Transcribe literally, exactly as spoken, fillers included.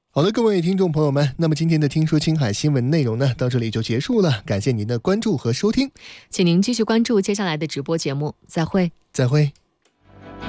好的，各位听众朋友们，那么今天的听说青海新闻内容呢，到这里就结束了，感谢您的关注和收听， 请您继续关注接下来的直播节目，再会。 再会。